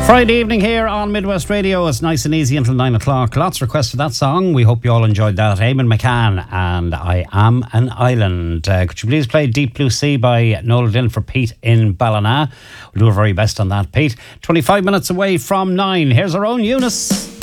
Friday evening here on Midwest Radio. It's nice and easy until 9 o'clock. Lots of requests for that song. We hope you all enjoyed that. Eamon McCann and I Am an Island. Could you please play Deep Blue Sea by Noel Dillon for Pete in Ballina? We'll do our very best on that, Pete. 25 minutes away from 9. Here's our own Eunice.